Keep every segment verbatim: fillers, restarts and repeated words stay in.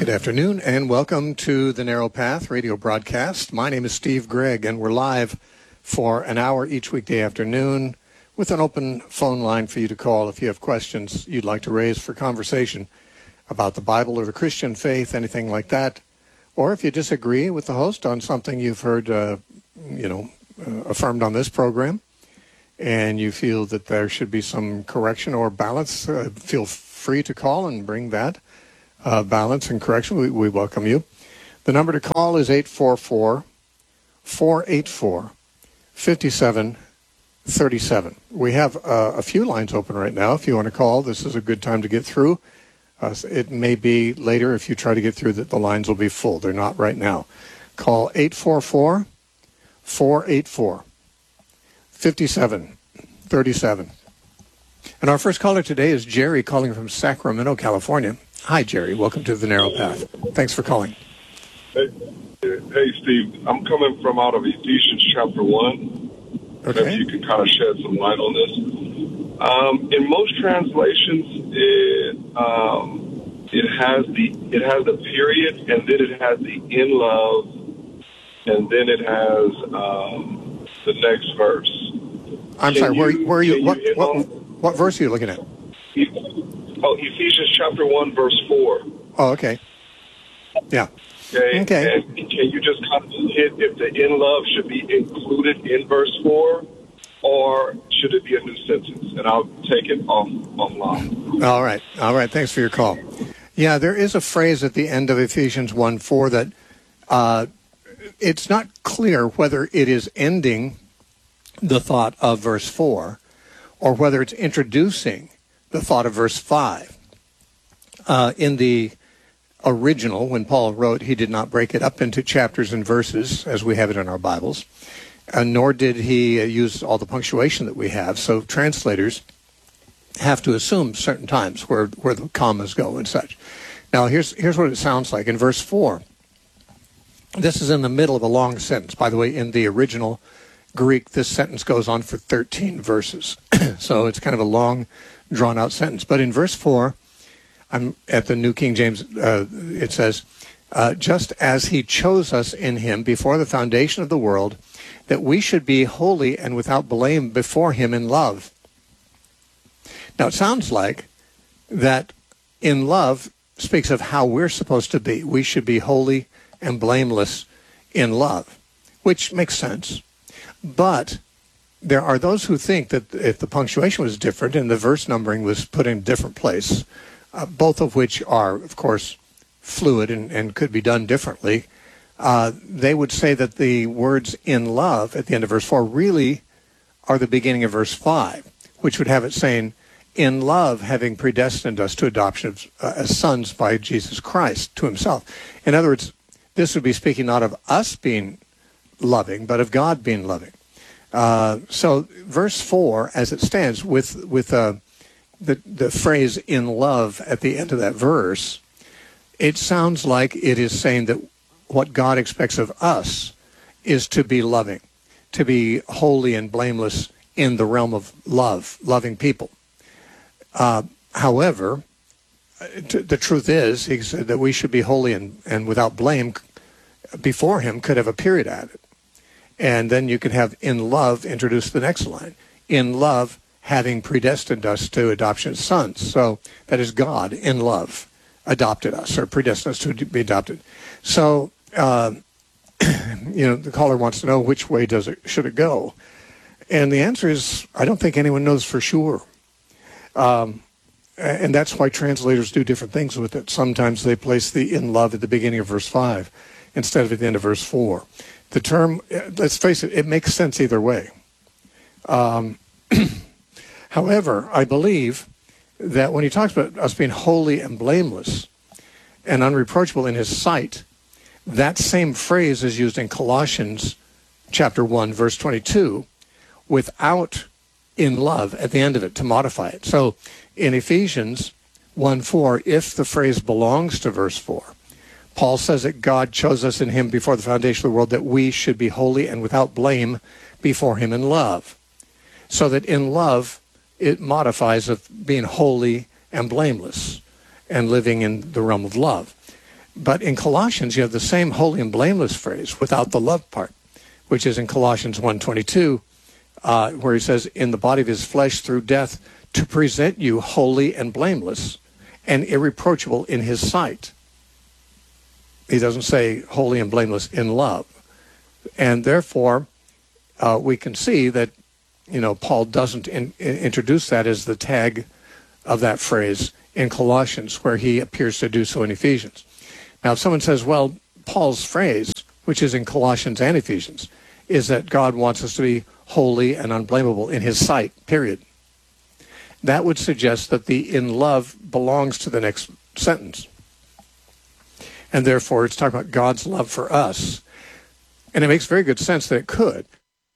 Good afternoon, and welcome to the Narrow Path radio broadcast. My name is Steve Gregg, and we're live for an hour each weekday afternoon with an open phone line for you to call if you have questions you'd like to raise for conversation about the Bible or the Christian faith, anything like that. Or if you disagree with the host on something you've heard, uh, you know, uh, affirmed on this program, and you feel that there should be some correction or balance, uh, feel free to call and bring that uh, balance and correction. We, we welcome you. The number to call is eight four four, four eight four, five seven three seven. We have uh, a few lines open right now. If you want to call, this is a good time to get through. Uh, it may be later if you try to get through that the lines will be full. They're not right now. Call eight four four, four eight four, five seven three seven. And our first caller today is Jerry, calling from Sacramento, California. Hi, Jerry. Welcome to the Narrow Path. Thanks for calling. Hey, hey, Steve. I'm coming from out of Ephesians chapter one. Okay. Maybe you can kind of shed some light on this. Um, in most translations, it um, it has the it has the period, and then it has the in love, and then it has um, the next verse. I'm can sorry. Where, you, where are you? What, you what, what verse are you looking at? Oh, Ephesians chapter one, verse four. Oh, okay. Yeah. Okay. Okay. And can you just kind of hit if the in love should be included in verse four, or should it be a new sentence? And I'll take it off offline. All right. All right. Thanks for your call. Yeah, there is a phrase at the end of Ephesians one four that uh, it's not clear whether it is ending the thought of verse four or whether it's introducing the thought of verse five. Uh, in the original, when Paul wrote, he did not break it up into chapters and verses as we have it in our Bibles, uh, nor did he uh, use all the punctuation that we have. So translators have to assume certain times where, where the commas go and such. Now, here's, here's what it sounds like. In verse four, this is in the middle of a long sentence. By the way, in the original Greek, this sentence goes on for thirteen verses. So it's kind of a long, drawn-out sentence. But in verse four, I'm at the New King James, uh, it says, uh, just as he chose us in him before the foundation of the world, that we should be holy and without blame before him in love. Now, it sounds like that in love speaks of how we're supposed to be. We should be holy and blameless in love, which makes sense. But there are those who think that if the punctuation was different and the verse numbering was put in a different place, uh, both of which are, of course, fluid and, and could be done differently, uh, they would say that the words in love at the end of verse four really are the beginning of verse five, which would have it saying, in love having predestined us to adoption of, uh, as sons by Jesus Christ to himself. In other words, this would be speaking not of us being loving, but of God being loving. Uh, so verse four, as it stands, with with uh, the, the phrase in love at the end of that verse, it sounds like it is saying that what God expects of us is to be loving, to be holy and blameless in the realm of love, loving people. Uh, however, t- the truth is, he said that we should be holy and, and without blame before him, could have a period at it. And then you could have in love introduce the next line. In love, having predestined us to adoption as sons. So that is God in love adopted us or predestined us to be adopted. So, uh, you know, the caller wants to know which way does it should it go? And the answer is, I don't think anyone knows for sure. Um, and that's why translators do different things with it. Sometimes they place the in love at the beginning of verse five instead of at the end of verse four. The term, let's face it, it makes sense either way. Um, however, I believe that when he talks about us being holy and blameless and unreproachable in his sight, that same phrase is used in Colossians chapter one, verse twenty-two, without in love at the end of it to modify it. So in Ephesians one four, if the phrase belongs to verse four, Paul says that God chose us in him before the foundation of the world that we should be holy and without blame before him in love. So that in love, it modifies of being holy and blameless and living in the realm of love. But in Colossians, you have the same holy and blameless phrase without the love part, which is in Colossians one twenty-two, uh, where he says, in the body of his flesh through death, to present you holy and blameless and irreproachable in his sight. He doesn't say holy and blameless in love. And therefore, uh, we can see that, you know, Paul doesn't in, in, introduce that as the tag of that phrase in Colossians, where he appears to do so in Ephesians. Now, if someone says, well, Paul's phrase, which is in Colossians and Ephesians, is that God wants us to be holy and unblameable in his sight, period. That would suggest that the in love belongs to the next sentence. And therefore, it's talking about God's love for us. And it makes very good sense that it could.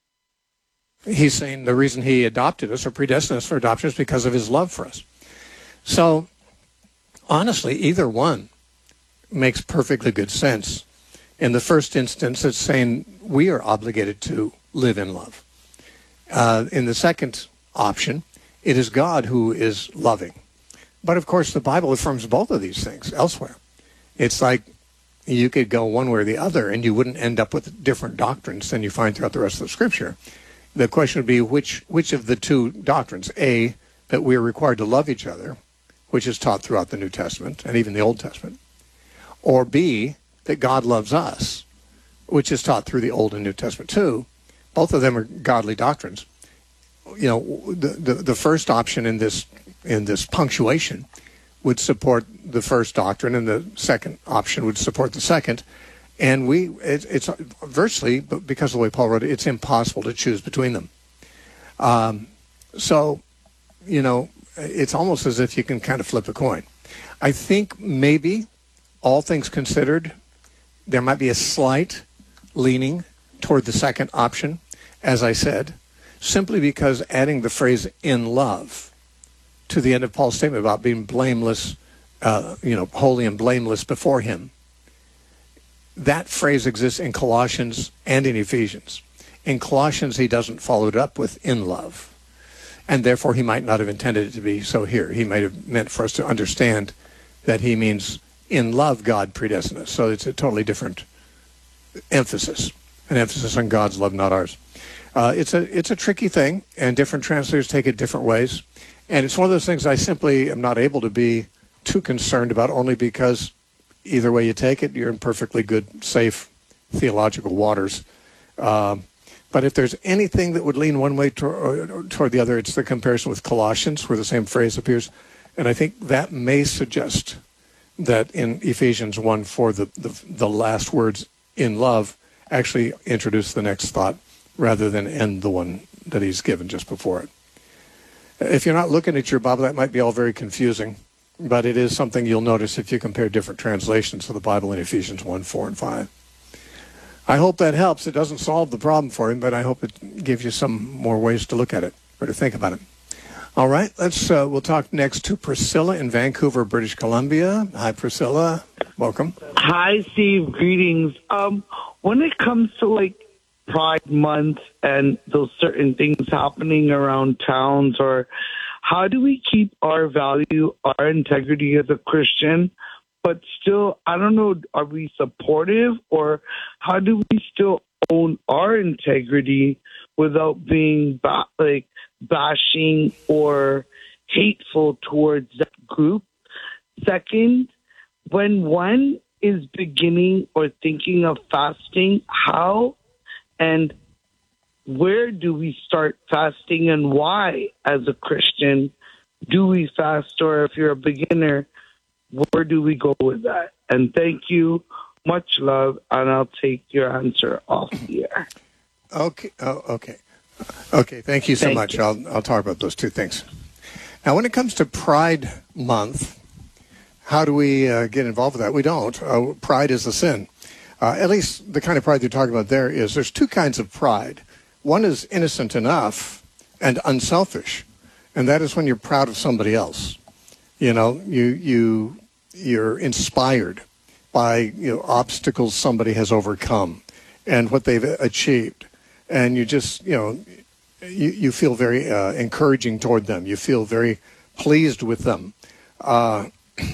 He's saying the reason he adopted us or predestined us for adoption is because of his love for us. So, honestly, either one makes perfectly good sense. In the first instance, it's saying we are obligated to live in love. Uh, in the second option, it is God who is loving. But, of course, the Bible affirms both of these things elsewhere. It's like you could go one way or the other, and you wouldn't end up with different doctrines than you find throughout the rest of the Scripture. The question would be which which of the two doctrines, A, that we are required to love each other, which is taught throughout the New Testament and even the Old Testament, or B, that God loves us, which is taught through the Old and New Testament too. Both of them are godly doctrines. You know, the the, the first option in this in this punctuation would support the first doctrine, and the second option would support the second. And we, it, it's virtually, but because of the way Paul wrote it, it's impossible to choose between them. Um, so, you know, it's almost as if you can kind of flip a coin. I think maybe, all things considered, there might be a slight leaning toward the second option, as I said, simply because adding the phrase in love to the end of Paul's statement about being blameless, uh, you know, holy and blameless before him, that phrase exists in Colossians and in Ephesians. In Colossians, he doesn't follow it up with in love, and therefore he might not have intended it to be so here. He might have meant for us to understand that he means in love God predestined us. So it's a totally different emphasis, an emphasis on God's love, not ours. Uh, it's a it's a tricky thing, and different translators take it different ways. And it's one of those things I simply am not able to be too concerned about, only because either way you take it, you're in perfectly good, safe theological waters. Um, but if there's anything that would lean one way to, toward the other, it's the comparison with Colossians, where the same phrase appears. And I think that may suggest that in Ephesians one four, the, the, the last words, in love, actually introduce the next thought rather than end the one that he's given just before it. If you're not looking at your Bible, that might be all very confusing, but it is something you'll notice if you compare different translations of the Bible in Ephesians one, four, and five. I hope that helps. It doesn't solve the problem for you, but I hope it gives you some more ways to look at it or to think about it. All right, let's. Uh, we'll talk next to Priscilla in Vancouver, British Columbia. Hi, Priscilla. Welcome. Hi, Steve. Greetings. Um, when it comes to, like, Pride Month and those certain things happening around towns, or how do we keep our value, our integrity as a Christian, but still, I don't know, are we supportive, or how do we still own our integrity without being ba- like bashing or hateful towards that group? Second, when one is beginning or thinking of fasting, how and where do we start fasting, and why, as a Christian, do we fast? Or if you're a beginner, where do we go with that? And thank you. Much love, and I'll take your answer off the air. Okay. Oh, okay. Okay. Thank you so Thank much. you. I'll I'll talk about those two things. Now, when it comes to Pride Month, how do we uh, get involved with that? We don't. Uh, pride is a sin. Uh, at least the kind of pride you're talking about there is, there's two kinds of pride. One is innocent enough and unselfish, and that is when you're proud of somebody else. You know, you you you're inspired by, you know, obstacles somebody has overcome and what they've achieved, and you just, you know, you you feel very uh, encouraging toward them. You feel very pleased with them. Uh,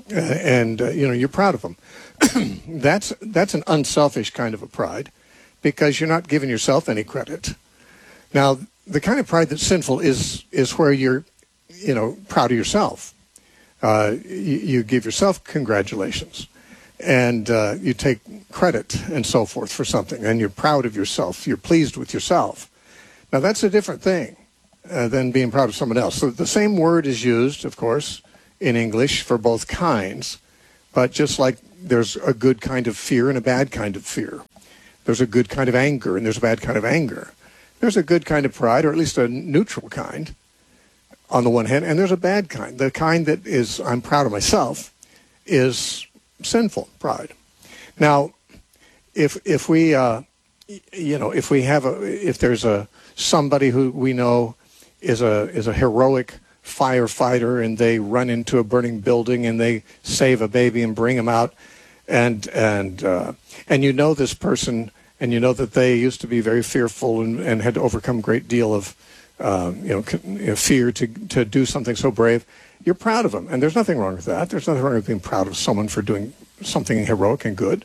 uh, and uh, you know you're proud of them. that's that's an unselfish kind of a pride, because you're not giving yourself any credit. Now, the kind of pride that's sinful is is where you're, you know, proud of yourself. Uh, you, you give yourself congratulations, and uh, you take credit and so forth for something, and you're proud of yourself. You're pleased with yourself. Now, that's a different thing uh, than being proud of someone else. So the same word is used, of course, in English for both kinds, but just like there's a good kind of fear and a bad kind of fear. There's a good kind of anger and there's a bad kind of anger. There's a good kind of pride, or at least a neutral kind, on the one hand, and there's a bad kind. The kind that is, I'm proud of myself, is sinful pride. Now, if if we, uh, you know, if we have a, if there's a somebody who we know is a is a heroic firefighter, and they run into a burning building and they save a baby and bring him out, and and uh, and you know this person, and you know that they used to be very fearful and, and had to overcome a great deal of uh, you know, you know fear to to do something so brave. You're proud of them, and there's nothing wrong with that. There's nothing wrong with being proud of someone for doing something heroic and good.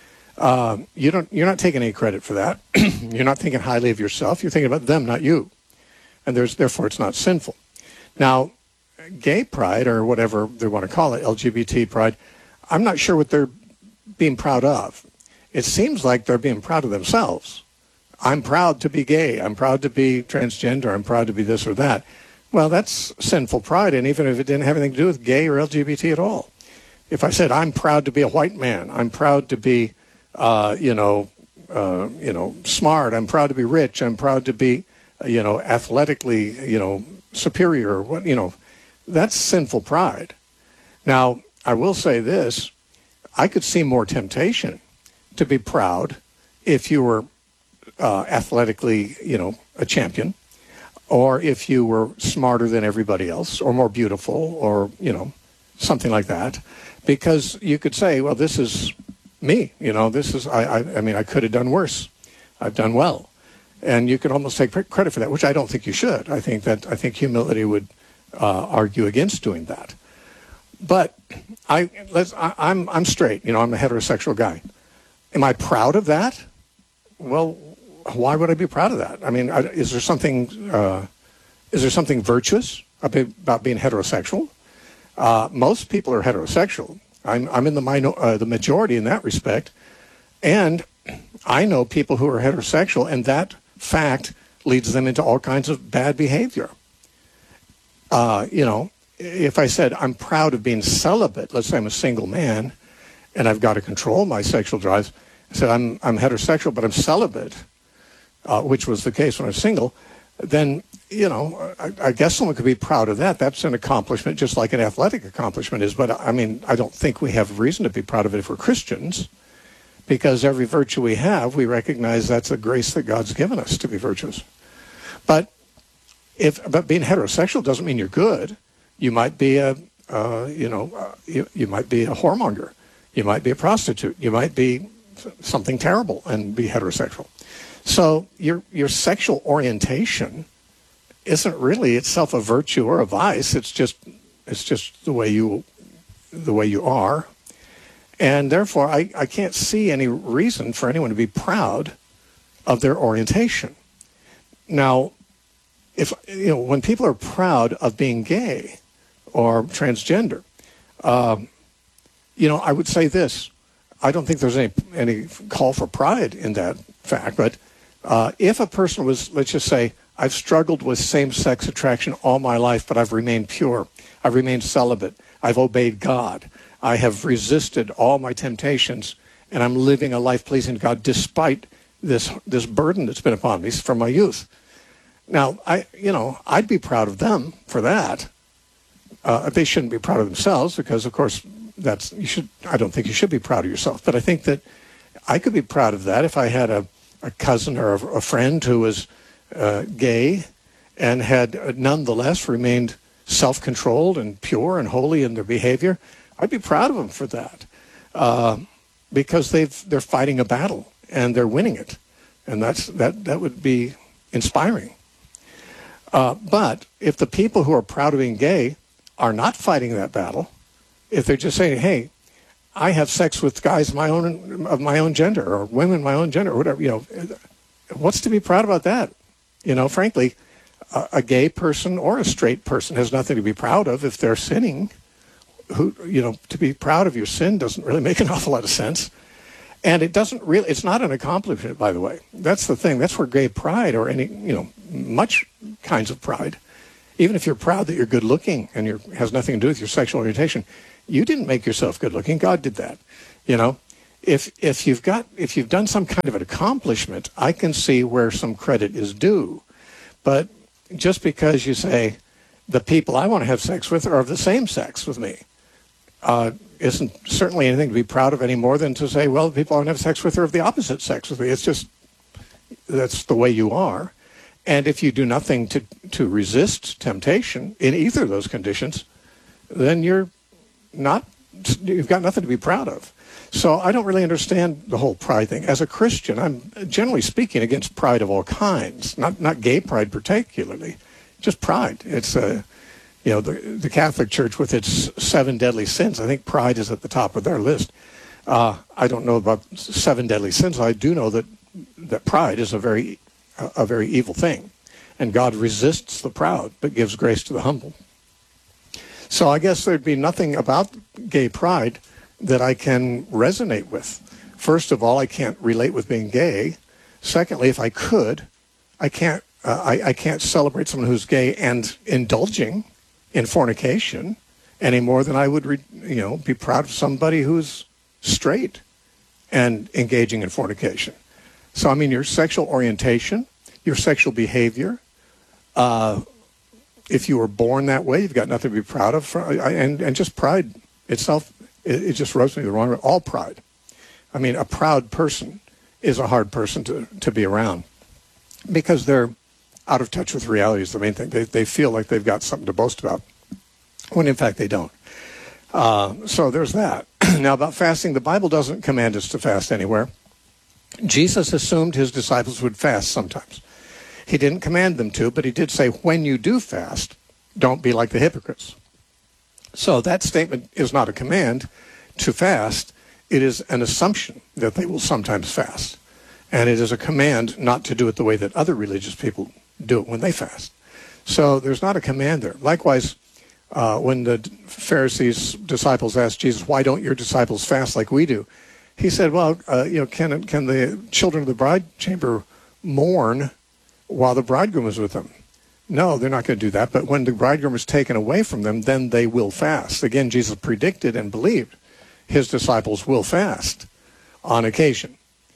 Uh, you don't. You're not taking any credit for that. You're not thinking highly of yourself. You're thinking about them, not you, and there's therefore it's not sinful. Now, gay pride, or whatever they want to call it, L G B T pride, I'm not sure what they're being proud of. It seems like they're being proud of themselves. I'm proud to be gay. I'm proud to be transgender. I'm proud to be this or that. Well, that's sinful pride, and even if it didn't have anything to do with gay or L G B T at all. If I said, I'm proud to be a white man, I'm proud to be, uh, you know, uh, you know, smart, I'm proud to be rich, I'm proud to be, uh, you know, athletically, you know, superior, what you know, that's sinful pride. Now, I will say this, I could see more temptation to be proud if you were uh, athletically, you know, a champion, or if you were smarter than everybody else, or more beautiful, or, you know, something like that, because you could say, well, this is me, you know, this is, I, I, I mean, I could have done worse. I've done well. And you could almost take credit for that, which I don't think you should. I think that I think humility would uh, argue against doing that. But I, let's, I, I'm I'm straight. You know, I'm a heterosexual guy. Am I proud of that? Well, why would I be proud of that? I mean, I, is there something uh, is there something virtuous about being heterosexual? Uh, most people are heterosexual. I'm I'm in the minor, uh, the majority in that respect, and I know people who are heterosexual, and that fact leads them into all kinds of bad behavior. Uh, you know, if I said I'm proud of being celibate, let's say I'm a single man, and I've got to control my sexual drives. I said I'm I'm heterosexual, but I'm celibate, uh, which was the case when I was single. Then you know, I, I guess someone could be proud of that. That's an accomplishment, just like an athletic accomplishment is. But I mean, I don't think we have reason to be proud of it if we're Christians. Because every virtue we have, we recognize that's a grace that God's given us to be virtuous. But if but being heterosexual doesn't mean you're good. You might be a uh, you know uh, you, you might be a whoremonger. You might be a prostitute. You might be something terrible and be heterosexual. So your your sexual orientation isn't really itself a virtue or a vice. It's just it's just the way you the way you are. And therefore, I, I can't see any reason for anyone to be proud of their orientation. Now, if you know, when people are proud of being gay or transgender, um, you know, I would say this: I don't think there's any any call for pride in that fact. But uh, if a person was, let's just say, I've struggled with same-sex attraction all my life, but I've remained pure, I've remained celibate, I've obeyed God. I have resisted all my temptations, and I'm living a life pleasing to God despite this this burden that's been upon me from my youth. Now, I you know I'd be proud of them for that. Uh, they shouldn't be proud of themselves because, of course, that's you should. I don't think you should be proud of yourself, but I think that I could be proud of that if I had a, a cousin or a, a friend who was uh, gay and had nonetheless remained self-controlled and pure and holy in their behavior. I'd be proud of them for that, uh, because they've they're fighting a battle and they're winning it, and that's that that would be inspiring. Uh, but if the people who are proud of being gay are not fighting that battle, if they're just saying, hey, I have sex with guys of my own of my own gender, or women of my own gender, or whatever, you know, what's to be proud about that? You know, frankly, a, a gay person or a straight person has nothing to be proud of if they're sinning. Who, you know, to be proud of your sin doesn't really make an awful lot of sense. And it doesn't really, it's not an accomplishment, by the way. That's the thing. That's where gay pride, or any, you know, much kinds of pride, even if you're proud that you're good looking and you're, has nothing to do with your sexual orientation, you didn't make yourself good looking. God did that. You know, if, if you've got, if you've done some kind of an accomplishment, I can see where some credit is due. But just because you say the people I want to have sex with are of the same sex with me, uh, isn't certainly anything to be proud of any more than to say, well, the people I want to have sex with are of the opposite sex with me. It's just, that's the way you are. And if you do nothing to, to resist temptation in either of those conditions, then you're not, you've got nothing to be proud of. So I don't really understand the whole pride thing. As a Christian, I'm generally speaking against pride of all kinds, not not gay pride particularly, just pride. It's a, you know, the, the Catholic Church with its seven deadly sins, I think pride is at the top of their list. Uh, I don't know about seven deadly sins. I do know that that pride is a very a, a very evil thing, and God resists the proud but gives grace to the humble. So I guess there'd be nothing about gay pride that I can resonate with. First of all, I can't relate with being gay. Secondly, if I could, I can't uh, I, I can't celebrate someone who's gay and indulging in fornication any more than I would, re, you know, be proud of somebody who's straight and engaging in fornication. So, I mean, your sexual orientation, your sexual behavior, uh, if you were born that way, you've got nothing to be proud of. For, and, and just pride itself, it, it just rubs me the wrong way. All pride. I mean, a proud person is a hard person to, to be around because they're out of touch with reality is the main thing. They, they feel like they've got something to boast about when, in fact, they don't. Uh, so there's that. Now, about fasting, the Bible doesn't command us to fast anywhere. Jesus assumed his disciples would fast sometimes. He didn't command them to, but he did say, when you do fast, don't be like the hypocrites. So that statement is not a command to fast. It is an assumption that they will sometimes fast. And it is a command not to do it the way that other religious people do it when they fast. So there's not a command there. Likewise, uh, when the Pharisees' disciples asked Jesus, why don't your disciples fast like we do? He said, well, uh, you know, can, can the children of the bride chamber mourn while the bridegroom is with them? No, they're not going to do that. But when the bridegroom is taken away from them, then they will fast. Again, Jesus predicted and believed his disciples will fast on occasion.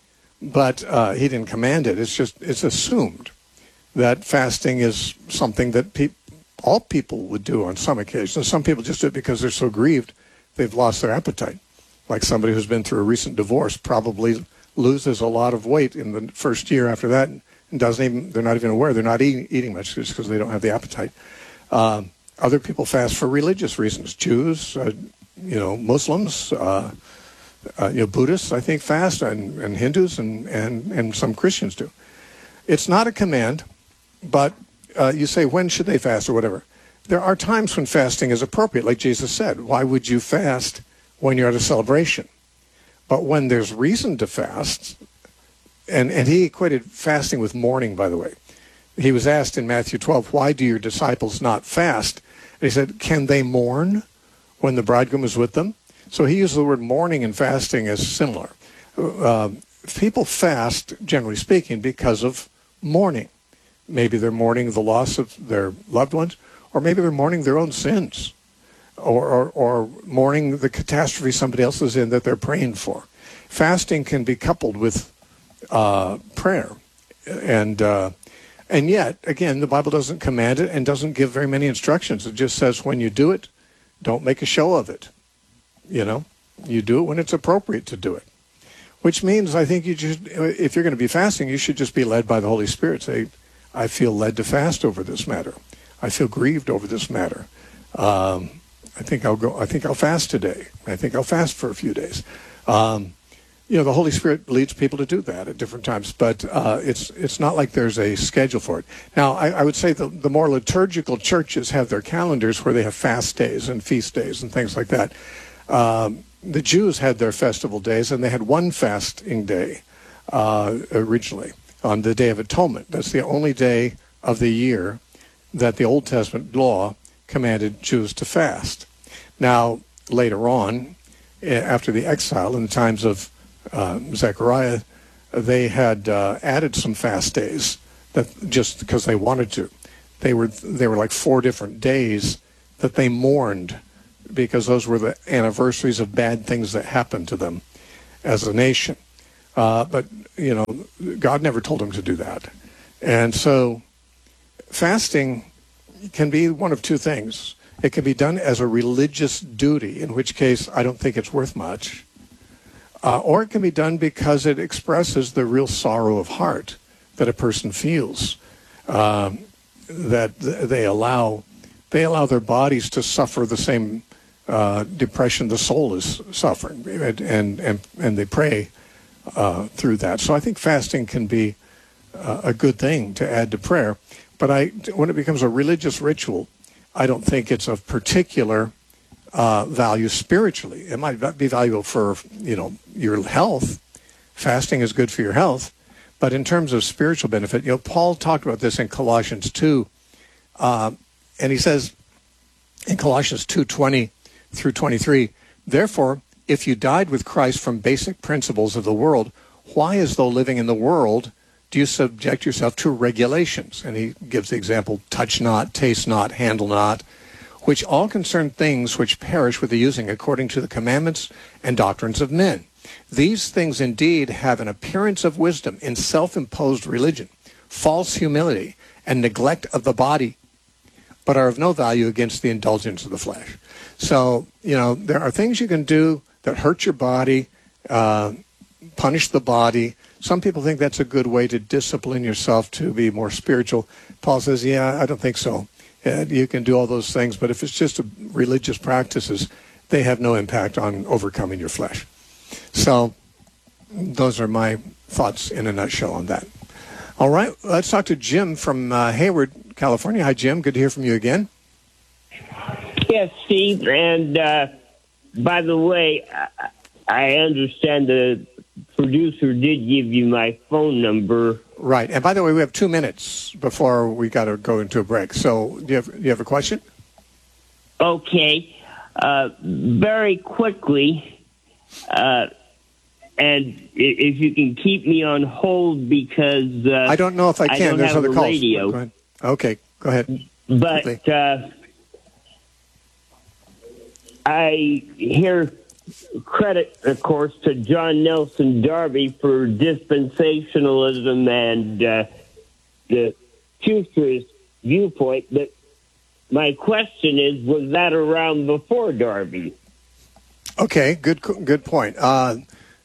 But uh, he didn't command it. It's just, it's assumed that fasting is something that pe- all people would do on some occasions. Some people just do it because they're so grieved they've lost their appetite. Like somebody who's been through a recent divorce probably loses a lot of weight in the first year after that and doesn't even, they're not even aware. They're not eating, eating much just because they don't have the appetite. Um, other people fast for religious reasons. Jews, uh, you know, Muslims, uh, uh, you know, Buddhists, I think, fast, and, and Hindus, and, and, and some Christians do. It's not a command, but uh, you say, when should they fast or whatever? There are times when fasting is appropriate, like Jesus said. Why would you fast when you're at a celebration? But when there's reason to fast, and, and he equated fasting with mourning, by the way. He was asked in Matthew twelve, why do your disciples not fast? And he said, can they mourn when the bridegroom is with them? So he used the word mourning and fasting as similar. Uh, people fast, generally speaking, because of mourning. Maybe they're mourning the loss of their loved ones, or maybe they're mourning their own sins, or, or, or mourning the catastrophe somebody else is in that they're praying for. Fasting can be coupled with uh, prayer. And uh, and yet, again, the Bible doesn't command it and doesn't give very many instructions. It just says when you do it, don't make a show of it. You know, you do it when it's appropriate to do it. Which means I think you just, if you're going to be fasting, you should just be led by the Holy Spirit. Say, I feel led to fast over this matter. I feel grieved over this matter. Um, I think I'll go. I think I'll fast today. I think I'll fast for a few days. Um, you know, the Holy Spirit leads people to do that at different times, but uh, it's it's not like there's a schedule for it. Now, I, I would say the, the more liturgical churches have their calendars where they have fast days and feast days and things like that. Um, the Jews had their festival days, and they had one fasting day uh, originally on the Day of Atonement. That's the only day of the year that the Old Testament law commanded Jews to fast. Now, later on, after the exile, in the times of uh, Zechariah, they had uh, added some fast days that just because they wanted to. They were they were like four different days that they mourned because those were the anniversaries of bad things that happened to them as a nation. Uh, but, you know, God never told them to do that. And so fasting can be one of two things. It can be done as a religious duty, in which case I don't think it's worth much. Uh, or it can be done because it expresses the real sorrow of heart that a person feels, um, that they allow they allow their bodies to suffer the same uh, depression the soul is suffering, and and and they pray uh, through that. So I think fasting can be uh, a good thing to add to prayer. But I, when it becomes a religious ritual, I don't think it's of particular uh, value spiritually. It might be valuable for, you know, your health. Fasting is good for your health. But in terms of spiritual benefit, you know, Paul talked about this in Colossians two. Uh, and he says in Colossians two twenty through twenty-three, therefore, if you died with Christ from basic principles of the world, why, as though living in the world, do you subject yourself to regulations? And he gives the example, touch not, taste not, handle not, which all concern things which perish with the using according to the commandments and doctrines of men. These things indeed have an appearance of wisdom in self-imposed religion, false humility, and neglect of the body, but are of no value against the indulgence of the flesh. So, you know, there are things you can do that hurt your body, uh, punish the body. Some people think that's a good way to discipline yourself to be more spiritual. Paul says, yeah, I don't think so. Uh, you can do all those things, but if it's just a religious practices, they have no impact on overcoming your flesh. So those are my thoughts in a nutshell on that. All right, let's talk to Jim from uh, Hayward, California. Hi, Jim. Good to hear from you again. Yes, Steve. And uh, by the way, I, I understand the producer did give you my phone number. Right. And by the way, we have two minutes before we got to go into a break. So do you have, do you have a question? Okay. Uh, very quickly, uh, and if you can keep me on hold because uh, I don't know if I can. I don't There's have other a calls. radio. Go ahead. Okay, go ahead. But uh, I hear credit, of course, to John Nelson Darby for dispensationalism and uh, the futurist viewpoint. But my question is, was that around before Darby? Okay, good good point. Uh,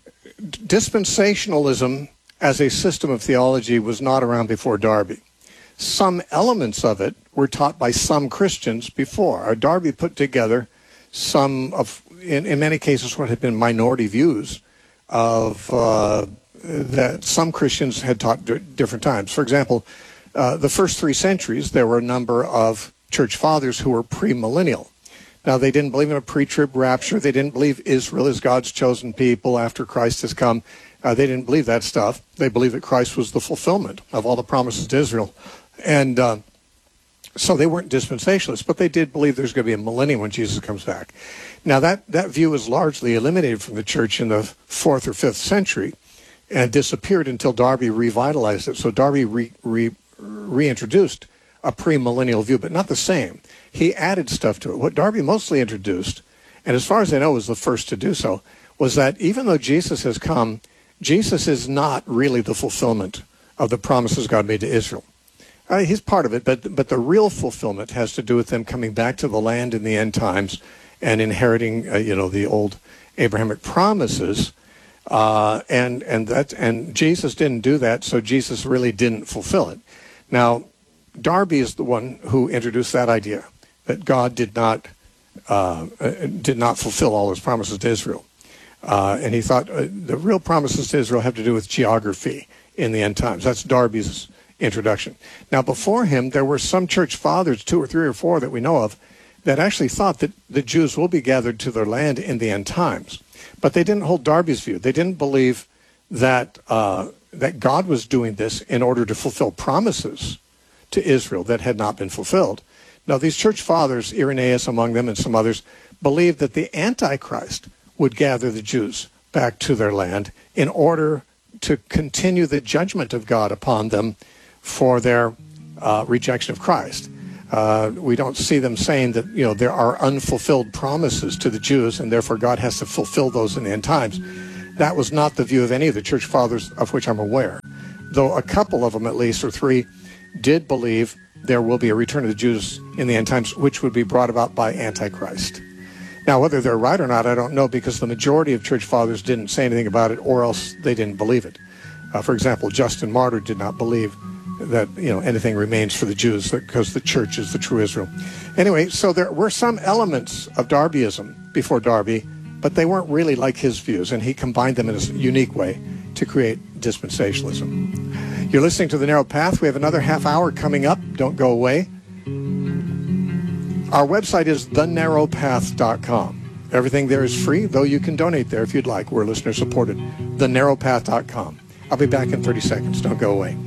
dispensationalism as a system of theology was not around before Darby. Some elements of it were taught by some Christians before. Uh, Darby put together some of, in, in many cases, what had been minority views of uh, that some Christians had taught d- different times. For example, uh, the first three centuries, there were a number of church fathers who were premillennial. Now, they didn't believe in a pre-trib rapture. They didn't believe Israel is God's chosen people after Christ has come. Uh, they didn't believe that stuff. They believed that Christ was the fulfillment of all the promises to Israel. And uh, so they weren't dispensationalists, but they did believe there's going to be a millennium when Jesus comes back. Now, that, that view was largely eliminated from the church in the fourth or fifth century and disappeared until Darby revitalized it. So Darby re, re, reintroduced a premillennial view, but not the same. He added stuff to it. What Darby mostly introduced, and as far as I know was the first to do so, was that even though Jesus has come, Jesus is not really the fulfillment of the promises God made to Israel. Uh, he's part of it, but but the real fulfillment has to do with them coming back to the land in the end times and inheriting, uh, you know, the old Abrahamic promises. Uh, and and that and Jesus didn't do that, so Jesus really didn't fulfill it. Now, Darby is the one who introduced that idea that God did not uh, did not fulfill all his promises to Israel, uh, and he thought uh, the real promises to Israel have to do with geography in the end times. That's Darby's introduction. Now, before him, there were some church fathers, two or three or four that we know of, that actually thought that the Jews will be gathered to their land in the end times. But they didn't hold Darby's view. They didn't believe that uh, that God was doing this in order to fulfill promises to Israel that had not been fulfilled. Now, these church fathers, Irenaeus among them and some others, believed that the Antichrist would gather the Jews back to their land in order to continue the judgment of God upon them for their uh, rejection of Christ. Uh, we don't see them saying that, you know, there are unfulfilled promises to the Jews and therefore God has to fulfill those in the end times. That was not the view of any of the church fathers of which I'm aware, though a couple of them, at least, or three, did believe there will be a return of the Jews in the end times, which would be brought about by Antichrist. Now, whether they're right or not, I don't know, because the majority of church fathers didn't say anything about it, or else they didn't believe it. Uh, for example, Justin Martyr did not believe that, you know, anything remains for the Jews because the church is the true Israel. Anyway, so there were some elements of Darbyism before Darby, but they weren't really like his views, and he combined them in a unique way to create dispensationalism. You're listening to The Narrow Path. We have another half hour coming up. Don't go away. Our website is the narrow path dot com. Everything there is free, though you can donate there if you'd like. We're listener supported. the narrow path dot com. I'll be back in thirty seconds. Don't go away.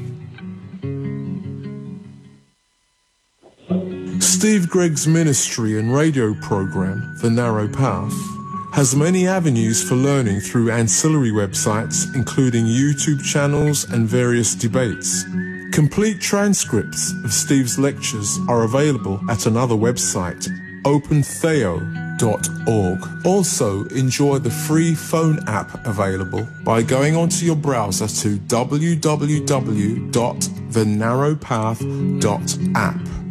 Steve Gregg's ministry and radio program, The Narrow Path, has many avenues for learning through ancillary websites, including YouTube channels and various debates. Complete transcripts of Steve's lectures are available at another website, open theo dot org. Also, enjoy the free phone app available by going onto your browser to w w w dot the narrow path dot app.